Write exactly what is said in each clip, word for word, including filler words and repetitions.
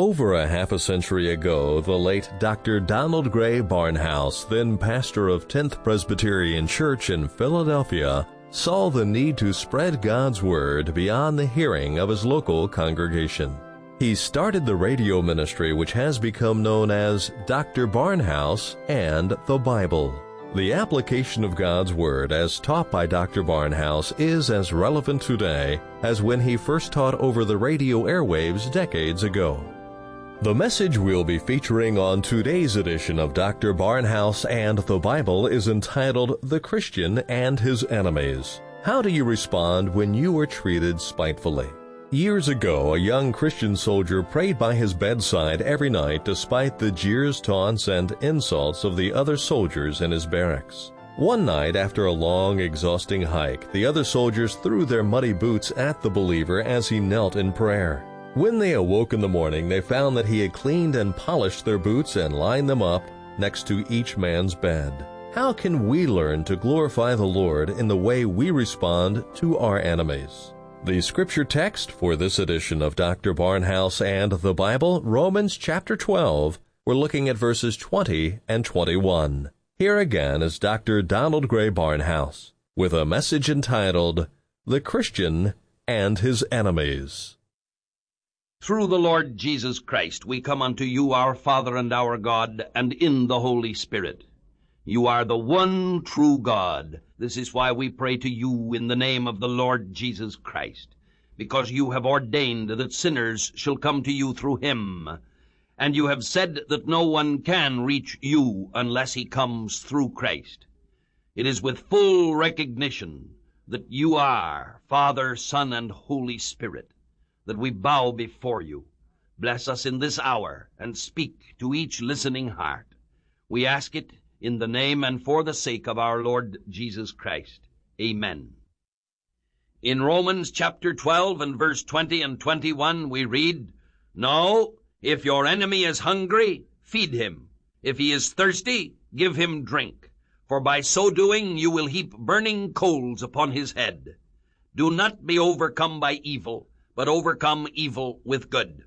Over a half a century ago, the late Doctor Donald Gray Barnhouse, then pastor of tenth Presbyterian Church in Philadelphia, saw the need to spread God's Word beyond the hearing of his local congregation. He started the radio ministry which has become known as Doctor Barnhouse and the Bible. The application of God's Word as taught by Doctor Barnhouse is as relevant today as when he first taught over the radio airwaves decades ago. The message we'll be featuring on today's edition of Doctor Barnhouse and the Bible is entitled The Christian and His Enemies. How do you respond when you are treated spitefully? Years ago, a young Christian soldier prayed by his bedside every night despite the jeers, taunts, and insults of the other soldiers in his barracks. One night, after a long, exhausting hike, the other soldiers threw their muddy boots at the believer as he knelt in prayer. When they awoke in the morning, they found that he had cleaned and polished their boots and lined them up next to each man's bed. How can we learn to glorify the Lord in the way we respond to our enemies? The scripture text for this edition of Doctor Barnhouse and the Bible, Romans chapter twelve. We're looking at verses twenty and twenty-one. Here again is Doctor Donald Gray Barnhouse with a message entitled, The Christian and His Enemies. Through the Lord Jesus Christ we come unto you, our Father and our God, and in the Holy Spirit. You are the one true God. This is why we pray to you in the name of the Lord Jesus Christ, because you have ordained that sinners shall come to you through him, and you have said that no one can reach you unless he comes through Christ. It is with full recognition that you are Father, Son, and Holy Spirit that we bow before you. Bless us in this hour and speak to each listening heart. We ask it in the name and for the sake of our Lord Jesus Christ. Amen. In Romans chapter twelve and verse twenty and twenty-one we read, No, if your enemy is hungry, feed him. If he is thirsty, give him drink. For by so doing you will heap burning coals upon his head. Do not be overcome by evil, but overcome evil with good.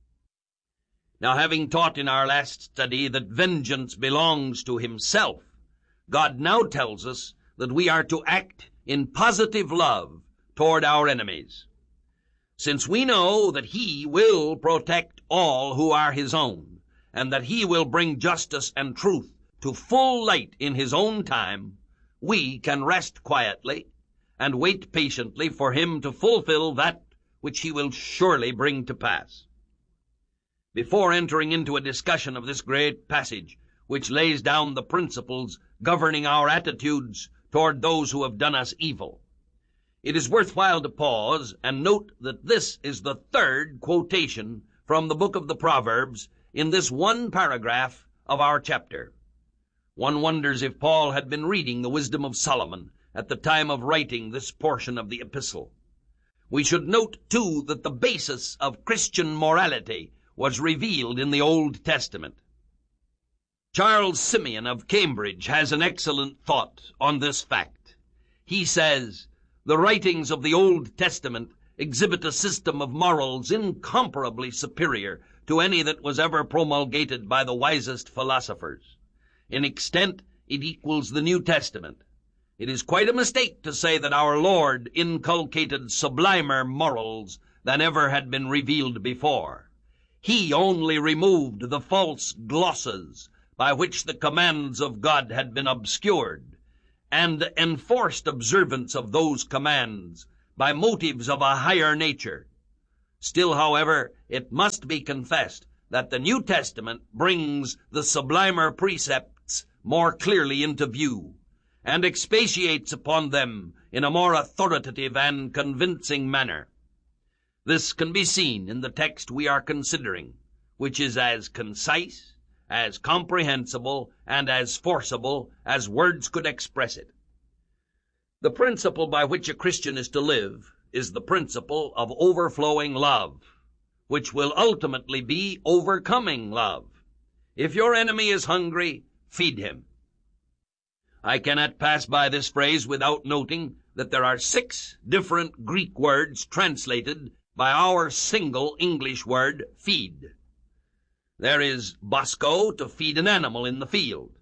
Now, having taught in our last study that vengeance belongs to himself, God now tells us that we are to act in positive love toward our enemies. Since we know that he will protect all who are his own, and that he will bring justice and truth to full light in his own time, we can rest quietly and wait patiently for him to fulfill that which he will surely bring to pass. Before entering into a discussion of this great passage, which lays down the principles governing our attitudes toward those who have done us evil, it is worthwhile to pause and note that this is the third quotation from the book of the Proverbs in this one paragraph of our chapter. One wonders if Paul had been reading the wisdom of Solomon at the time of writing this portion of the epistle. We should note, too, that the basis of Christian morality was revealed in the Old Testament. Charles Simeon of Cambridge has an excellent thought on this fact. He says, The writings of the Old Testament exhibit a system of morals incomparably superior to any that was ever promulgated by the wisest philosophers. In extent, it equals the New Testament. It is quite a mistake to say that our Lord inculcated sublimer morals than ever had been revealed before. He only removed the false glosses by which the commands of God had been obscured, and enforced observance of those commands by motives of a higher nature. Still, however, it must be confessed that the New Testament brings the sublimer precepts more clearly into view, and expatiates upon them in a more authoritative and convincing manner. This can be seen in the text we are considering, which is as concise, as comprehensible, and as forcible as words could express it. The principle by which a Christian is to live is the principle of overflowing love, which will ultimately be overcoming love. If your enemy is hungry, feed him. I cannot pass by this phrase without noting that there are six different Greek words translated by our single English word, feed. There is Bosco to feed an animal in the field,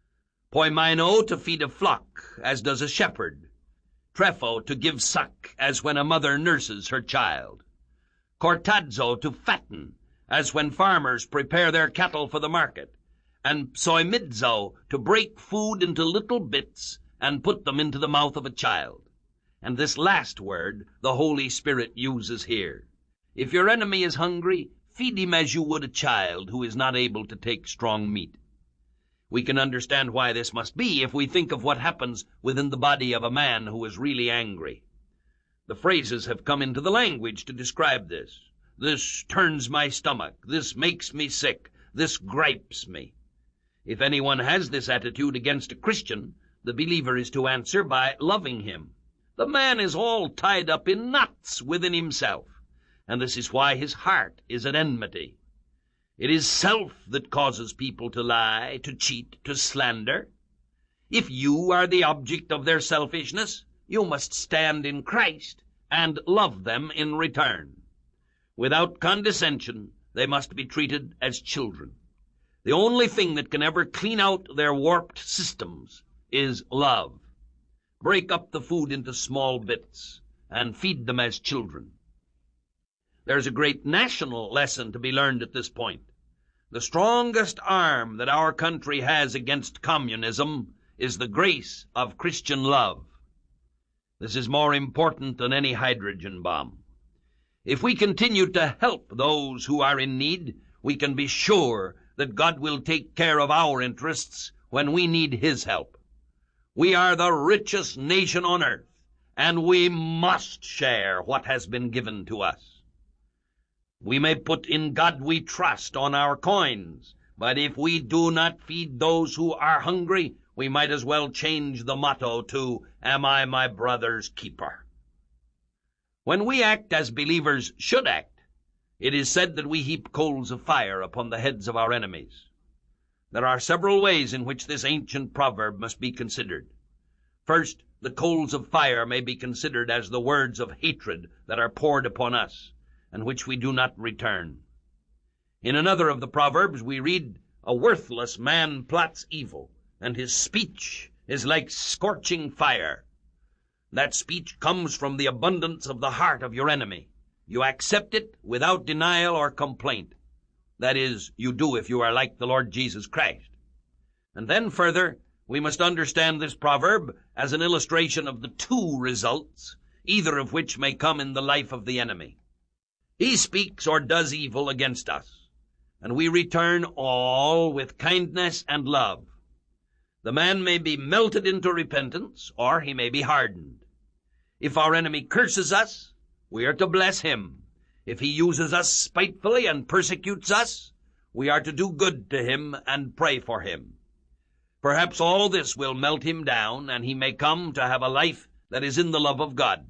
Poimino to feed a flock, as does a shepherd, Trefo to give suck, as when a mother nurses her child, Cortazzo to fatten, as when farmers prepare their cattle for the market, and Psoimizzo to break food into little bits and put them into the mouth of a child. And this last word the Holy Spirit uses here. If your enemy is hungry, feed him as you would a child who is not able to take strong meat. We can understand why this must be if we think of what happens within the body of a man who is really angry. The phrases have come into the language to describe this. This turns my stomach. This makes me sick. This gripes me. If anyone has this attitude against a Christian, the believer is to answer by loving him. The man is all tied up in knots within himself, and this is why his heart is at enmity. It is self that causes people to lie, to cheat, to slander. If you are the object of their selfishness, you must stand in Christ and love them in return. Without condescension, they must be treated as children. The only thing that can ever clean out their warped systems is love. Break up the food into small bits and feed them as children. There's a great national lesson to be learned at this point. The strongest arm that our country has against communism is the grace of Christian love. This is more important than any hydrogen bomb. If we continue to help those who are in need, we can be sure that God will take care of our interests when we need His help. We are the richest nation on earth, and we must share what has been given to us. We may put "In God we trust" on our coins, but if we do not feed those who are hungry, we might as well change the motto to "Am I my brother's keeper?" When we act as believers should act, it is said that we heap coals of fire upon the heads of our enemies. There are several ways in which this ancient proverb must be considered. First, the coals of fire may be considered as the words of hatred that are poured upon us, and which we do not return. In another of the Proverbs we read, "A worthless man plots evil, and his speech is like scorching fire." That speech comes from the abundance of the heart of your enemy. You accept it without denial or complaint. That is, you do if you are like the Lord Jesus Christ. And then further, we must understand this proverb as an illustration of the two results, either of which may come in the life of the enemy. He speaks or does evil against us, and we return all with kindness and love. The man may be melted into repentance, or he may be hardened. If our enemy curses us, we are to bless him. If he uses us spitefully and persecutes us, we are to do good to him and pray for him. Perhaps all this will melt him down, and he may come to have a life that is in the love of God.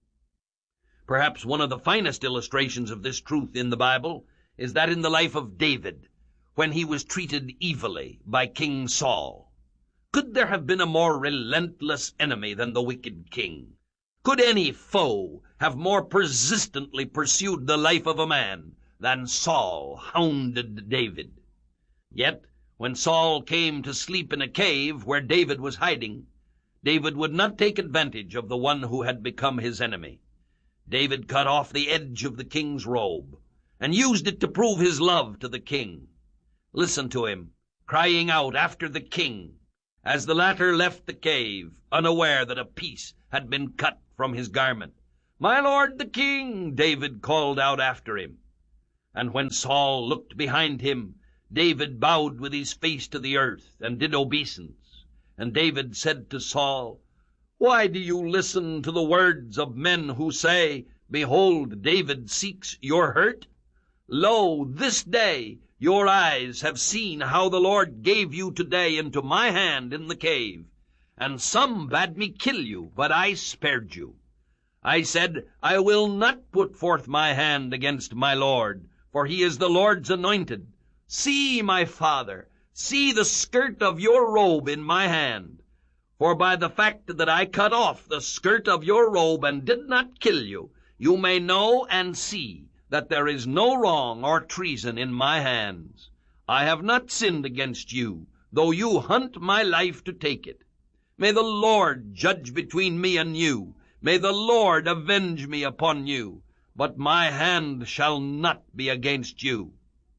Perhaps one of the finest illustrations of this truth in the Bible is that in the life of David, when he was treated evilly by King Saul. Could there have been a more relentless enemy than the wicked king? Could any foe have more persistently pursued the life of a man than Saul hounded David? Yet, when Saul came to sleep in a cave where David was hiding, David would not take advantage of the one who had become his enemy. David cut off the edge of the king's robe and used it to prove his love to the king. Listen to him, crying out after the king, as the latter left the cave, unaware that a piece had been cut from his garment. "My lord the king," David called out after him. And when Saul looked behind him, David bowed with his face to the earth and did obeisance. And David said to Saul, "Why do you listen to the words of men who say, 'Behold, David seeks your hurt'? Lo, this day your eyes have seen how the Lord gave you today into my hand in the cave. And some bade me kill you, but I spared you. I said, I will not put forth my hand against my Lord, for he is the Lord's anointed. See, my father, see the skirt of your robe in my hand. For by the fact that I cut off the skirt of your robe and did not kill you, you may know and see that there is no wrong or treason in my hands. I have not sinned against you, though you hunt my life to take it. May the Lord judge between me and you. May the Lord avenge me upon you. But my hand shall not be against you.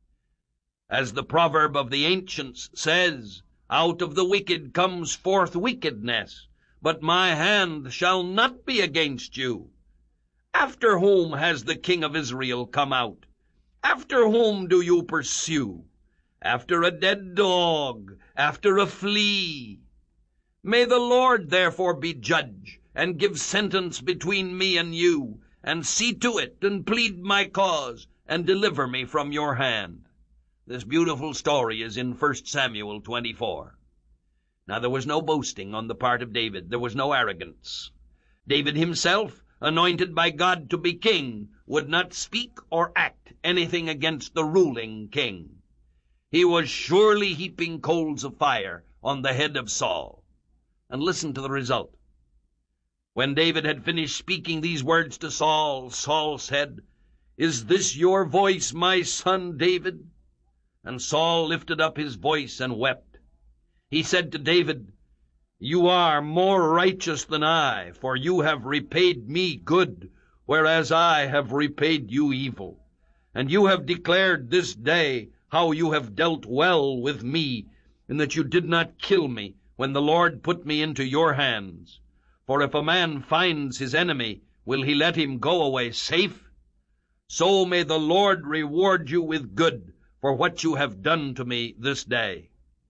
As the proverb of the ancients says, out of the wicked comes forth wickedness, but my hand shall not be against you. After whom has the king of Israel come out? After whom do you pursue? After a dead dog, after a flea. May the Lord therefore be judge, and give sentence between me and you, and see to it, and plead my cause, and deliver me from your hand. This beautiful story is in First Samuel twenty-four. Now there was no boasting on the part of David. There was no arrogance. David himself, anointed by God to be king, would not speak or act anything against the ruling king. He was surely heaping coals of fire on the head of Saul. And listen to the result. When David had finished speaking these words to Saul, Saul said, "Is this your voice, my son David?" And Saul lifted up his voice and wept. He said to David, "You are more righteous than I, for you have repaid me good, whereas I have repaid you evil. And you have declared this day how you have dealt well with me, in that you did not kill me when the Lord put me into your hands. For if a man finds his enemy, will he let him go away safe? So may the Lord reward you with good for what you have done to me this day."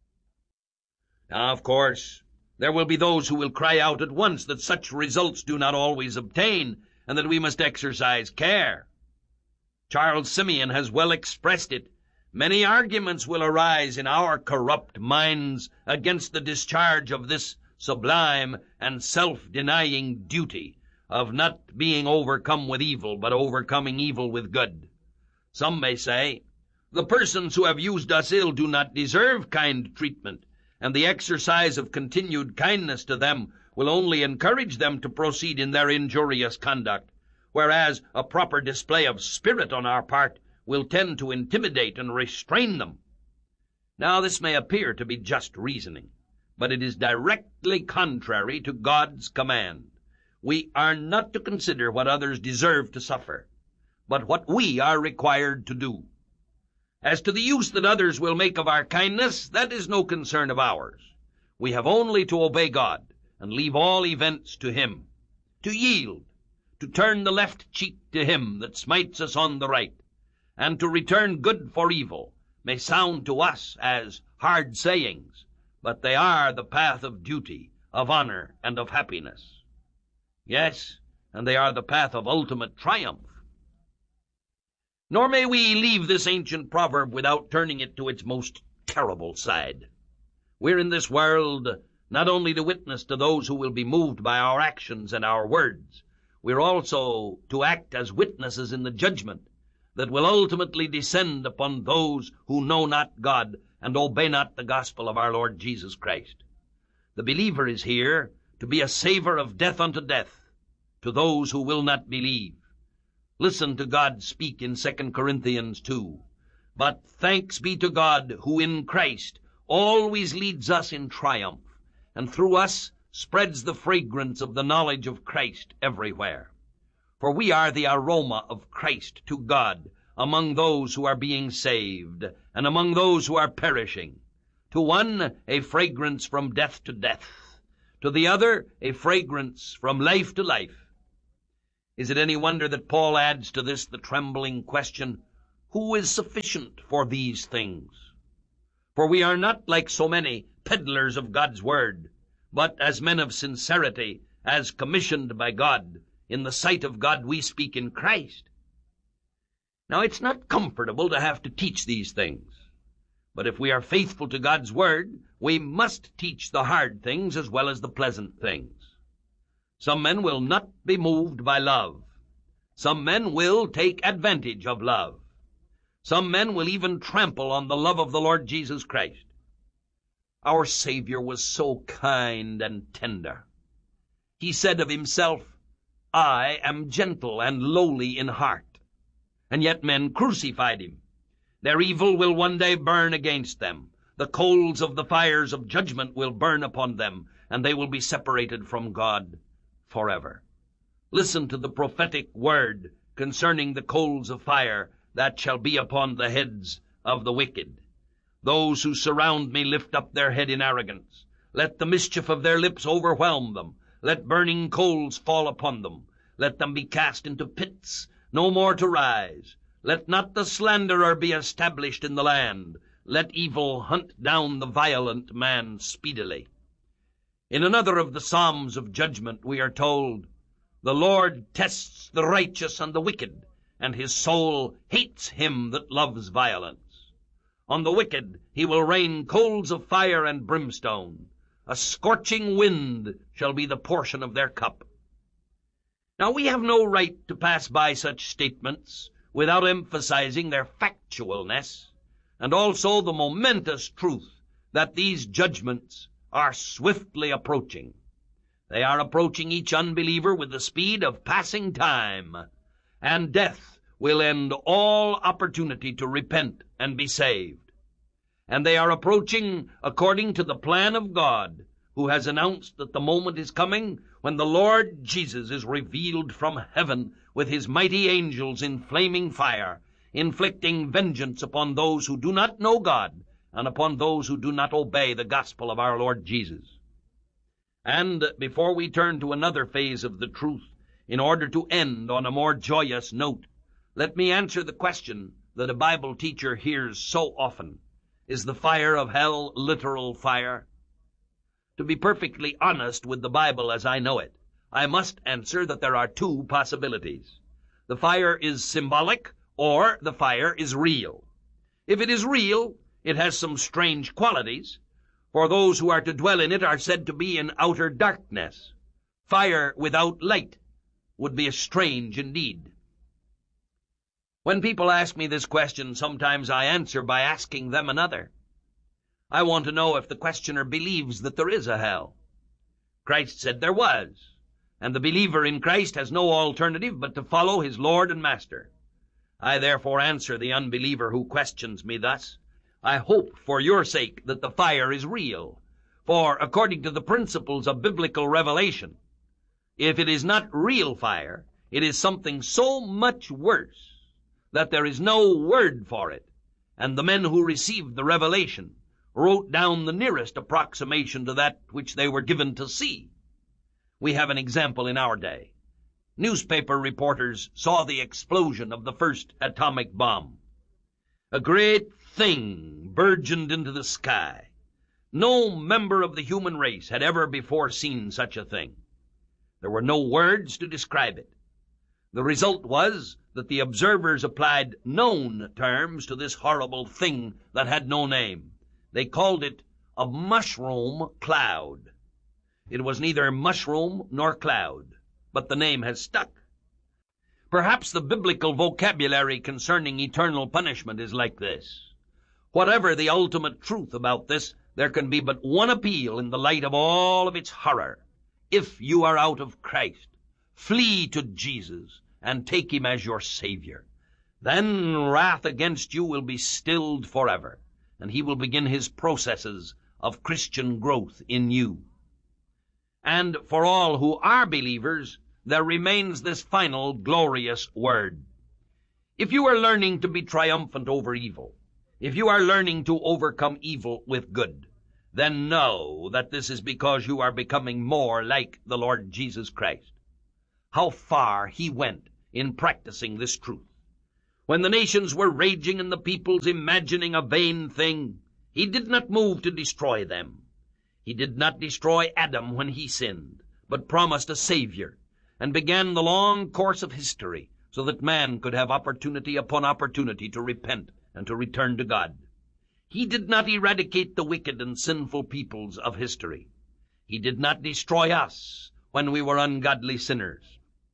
Now, of course, there will be those who will cry out at once that such results do not always obtain, and that we must exercise care. Charles Simeon has well expressed it. Many arguments will arise in our corrupt minds against the discharge of this sublime and self-denying duty of not being overcome with evil, but overcoming evil with good. Some may say, the persons who have used us ill do not deserve kind treatment, and the exercise of continued kindness to them will only encourage them to proceed in their injurious conduct, whereas a proper display of spirit on our part will tend to intimidate and restrain them. Now, this may appear to be just reasoning, but it is directly contrary to God's command. We are not to consider what others deserve to suffer, but what we are required to do. As to the use that others will make of our kindness, that is no concern of ours. We have only to obey God and leave all events to Him, to yield, to turn the left cheek to him that smites us on the right, and to return good for evil may sound to us as hard sayings, but they are the path of duty, of honor, and of happiness. Yes, and they are the path of ultimate triumph. Nor may we leave this ancient proverb without turning it to its most terrible side. We're in this world not only to witness to those who will be moved by our actions and our words, we're also to act as witnesses in the judgment that will ultimately descend upon those who know not God and obey not the gospel of our Lord Jesus Christ. The believer is here to be a savor of death unto death to those who will not believe. Listen to God speak in Second Corinthians two. But thanks be to God, who in Christ always leads us in triumph, and through us spreads the fragrance of the knowledge of Christ everywhere. For we are the aroma of Christ to God among those who are being saved, and among those who are perishing. To one, a fragrance from death to death. To the other, a fragrance from life to life. Is it any wonder that Paul adds to this the trembling question, who is sufficient for these things? For we are not like so many peddlers of God's word, but as men of sincerity, as commissioned by God. In the sight of God we speak in Christ. Now it's not comfortable to have to teach these things. But if we are faithful to God's word, we must teach the hard things as well as the pleasant things. Some men will not be moved by love. Some men will take advantage of love. Some men will even trample on the love of the Lord Jesus Christ. Our Savior was so kind and tender. He said of himself, I am gentle and lowly in heart. and yet men crucified him. Their evil will one day burn against them. The coals of the fires of judgment will burn upon them, and they will be separated from God forever. Listen to the prophetic word concerning the coals of fire that shall be upon the heads of the wicked. Those who surround me lift up their head in arrogance. Let the mischief of their lips overwhelm them. Let burning coals fall upon them. Let them be cast into pits, no more to rise. Let not the slanderer be established in the land. Let evil hunt down the violent man speedily. In another of the Psalms of judgment we are told, "The Lord tests the righteous and the wicked, and his soul hates him that loves violence. On the wicked he will rain coals of fire and brimstone. A scorching wind shall be the portion of their cup." Now we have no right to pass by such statements without emphasizing their factualness, and also the momentous truth that these judgments are swiftly approaching. They are approaching each unbeliever with the speed of passing time, and death will end all opportunity to repent and be saved. And they are approaching according to the plan of God, who has announced that the moment is coming when the Lord Jesus is revealed from heaven with his mighty angels in flaming fire, inflicting vengeance upon those who do not know God and upon those who do not obey the gospel of our Lord Jesus. And before we turn to another phase of the truth, in order to end on a more joyous note, let me answer the question that a Bible teacher hears so often. Is the fire of hell literal fire? To be perfectly honest with the Bible as I know it, I must answer that there are two possibilities. The fire is symbolic, or the fire is real. If it is real, it has some strange qualities, for those who are to dwell in it are said to be in outer darkness. Fire without light would be strange indeed. When people ask me this question, sometimes I answer by asking them another. I want to know if the questioner believes that there is a hell. Christ said there was, and the believer in Christ has no alternative but to follow his Lord and Master. I therefore answer the unbeliever who questions me thus: I hope for your sake that the fire is real, for according to the principles of biblical revelation, if it is not real fire, it is something so much worse that there is no word for it, and the men who received the revelation wrote down the nearest approximation to that which they were given to see. We have an example in our day. Newspaper reporters saw the explosion of the first atomic bomb. A great thing burgeoned into the sky. No member of the human race had ever before seen such a thing. There were no words to describe it. The result was that the observers applied known terms to this horrible thing that had no name. They called it a mushroom cloud. It was neither mushroom nor cloud, but the name has stuck. Perhaps the biblical vocabulary concerning eternal punishment is like this. Whatever the ultimate truth about this, there can be but one appeal in the light of all of its horror. If you are out of Christ, flee to Jesus and take him as your Savior. Then wrath against you will be stilled forever, and he will begin his processes of Christian growth in you. And for all who are believers, there remains this final glorious word. If you are learning to be triumphant over evil, if you are learning to overcome evil with good, then know that this is because you are becoming more like the Lord Jesus Christ. How far he went in practicing this truth. When the nations were raging and the peoples imagining a vain thing, he did not move to destroy them. He did not destroy Adam when he sinned, but promised a Savior, and began the long course of history so that man could have opportunity upon opportunity to repent and to return to God. He did not eradicate the wicked and sinful peoples of history. He did not destroy us when we were ungodly sinners.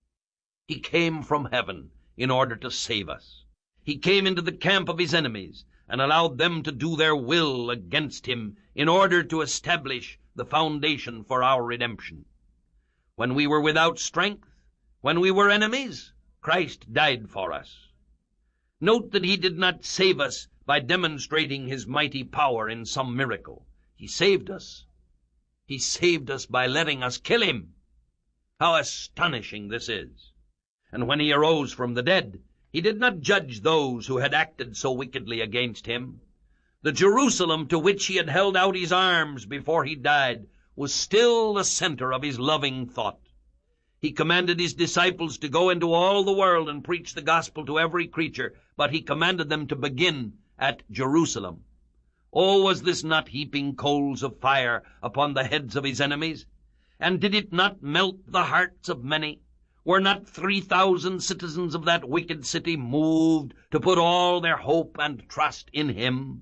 He came from heaven in order to save us. He came into the camp of his enemies and allowed them to do their will against him in order to establish the foundation for our redemption. When we were without strength, when we were enemies, Christ died for us. Note that he did not save us by demonstrating his mighty power in some miracle. He saved us. He saved us by letting us kill him. How astonishing this is! And when he arose from the dead, he did not judge those who had acted so wickedly against him. The Jerusalem to which he had held out his arms before he died was still the center of his loving thought. He commanded his disciples to go into all the world and preach the gospel to every creature, but he commanded them to begin at Jerusalem. Oh, was this not heaping coals of fire upon the heads of his enemies? And did it not melt the hearts of many? Were not three thousand citizens of that wicked city moved to put all their hope and trust in him?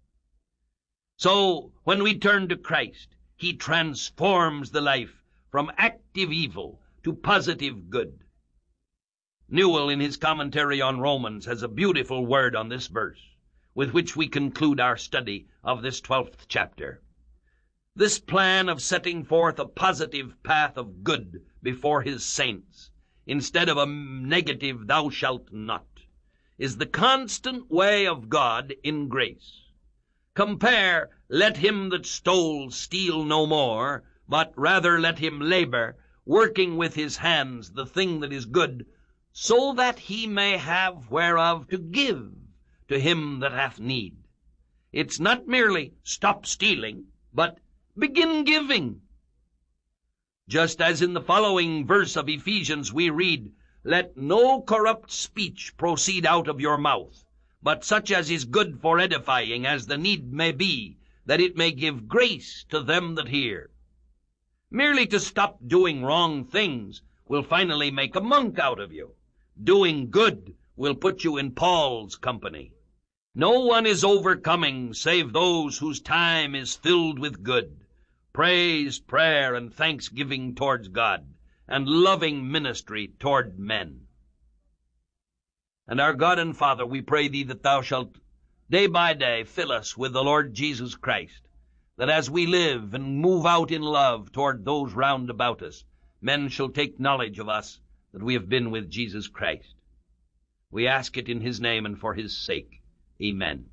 So, when we turn to Christ, he transforms the life from active evil to positive good. Newell, in his commentary on Romans, has a beautiful word on this verse, with which we conclude our study of this twelfth chapter. This plan of setting forth a positive path of good before his saints, instead of a negative thou shalt not, is the constant way of God in grace. Compare, let him that stole steal no more, but rather let him labor, working with his hands the thing that is good, so that he may have whereof to give to him that hath need. It's not merely stop stealing, but begin giving. Just as in the following verse of Ephesians we read, let no corrupt speech proceed out of your mouth, but such as is good for edifying, as the need may be, that it may give grace to them that hear. Merely to stop doing wrong things will finally make a monk out of you. Doing good will put you in Paul's company. No one is overcoming save those whose time is filled with good, praise, prayer, and thanksgiving towards God, and loving ministry toward men. And our God and Father, we pray thee that thou shalt day by day fill us with the Lord Jesus Christ, that as we live and move out in love toward those round about us, men shall take knowledge of us that we have been with Jesus Christ. We ask it in his name and for his sake. Amen.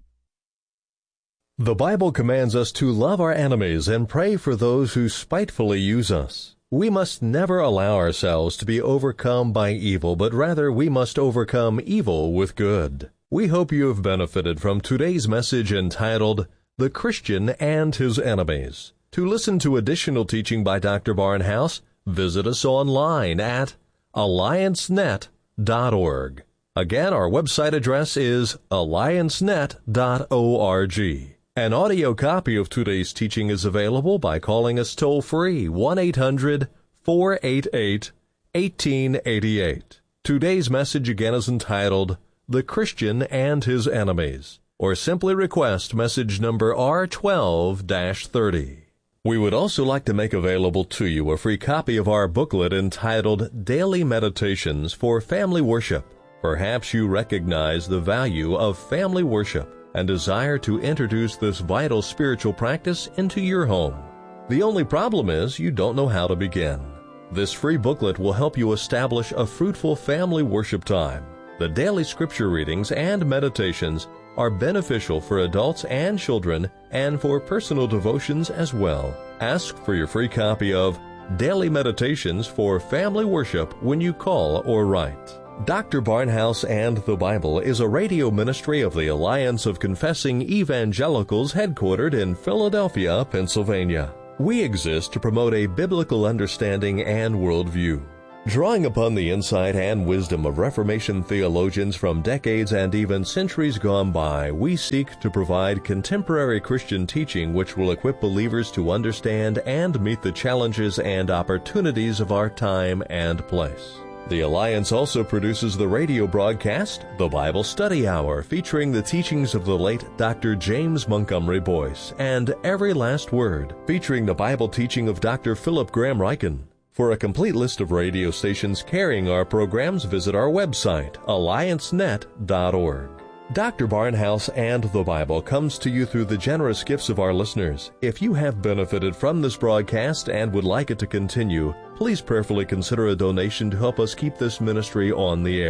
The Bible commands us to love our enemies and pray for those who spitefully use us. We must never allow ourselves to be overcome by evil, but rather we must overcome evil with good. We hope you have benefited from today's message entitled, The Christian and His Enemies. To listen to additional teaching by Doctor Barnhouse, visit us online at alliance net dot org. Again, our website address is alliance net dot org. An audio copy of today's teaching is available by calling us toll-free one eight hundred four eight eight one eight eight eight. Today's message again is entitled, The Christian and His Enemies, or simply request message number R twelve thirty. We would also like to make available to you a free copy of our booklet entitled Daily Meditations for Family Worship. Perhaps you recognize the value of family worship and desire to introduce this vital spiritual practice into your home. The only problem is you don't know how to begin. This free booklet will help you establish a fruitful family worship time. The daily scripture readings and meditations are beneficial for adults and children and for personal devotions as well. Ask for your free copy of Daily Meditations for Family Worship when you call or write. Doctor Barnhouse and the Bible is a radio ministry of the Alliance of Confessing Evangelicals headquartered in Philadelphia, Pennsylvania. We exist to promote a biblical understanding and worldview. Drawing upon the insight and wisdom of Reformation theologians from decades and even centuries gone by, we seek to provide contemporary Christian teaching which will equip believers to understand and meet the challenges and opportunities of our time and place. The Alliance also produces the radio broadcast, The Bible Study Hour, featuring the teachings of the late Doctor James Montgomery Boyce, and Every Last Word, featuring the Bible teaching of Doctor Philip Graham Ryken. For a complete list of radio stations carrying our programs, visit our website, alliance net dot org. Doctor Barnhouse and the Bible comes to you through the generous gifts of our listeners. If you have benefited from this broadcast and would like it to continue, please prayerfully consider a donation to help us keep this ministry on the air.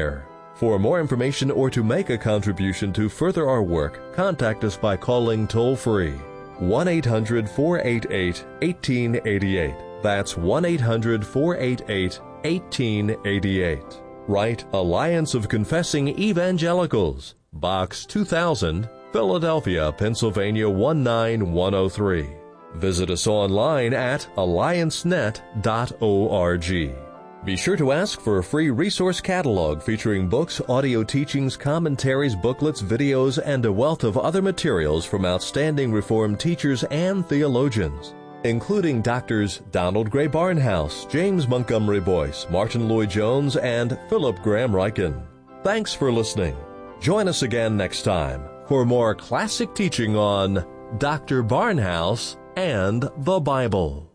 For more information or to make a contribution to further our work, contact us by calling toll-free one eight hundred, four eight eight, one eight eight eight. That's one eight hundred, four eight eight, one eight eight eight. Write Alliance of Confessing Evangelicals, Box two thousand, Philadelphia, Pennsylvania one nine one oh three. Visit us online at alliance net dot org. Be sure to ask for a free resource catalog featuring books, audio teachings, commentaries, booklets, videos, and a wealth of other materials from outstanding Reformed teachers and theologians, including Doctors Donald Gray Barnhouse, James Montgomery Boyce, Martin Lloyd-Jones, and Philip Graham Ryken. Thanks for listening. Join us again next time for more classic teaching on Doctor Barnhouse and the Bible.